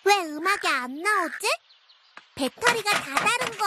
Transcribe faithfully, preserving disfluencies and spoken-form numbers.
왜 음악이 안 나오지? 배터리가 다 다른 거